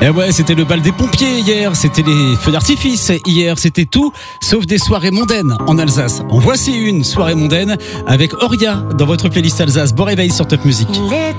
Et ouais, c'était le bal des pompiers hier, c'était les feux d'artifice hier, c'était tout sauf des soirées mondaines en Alsace. En voici une soirée mondaine avec Oria dans votre playlist Alsace. Bon réveil sur Top Music.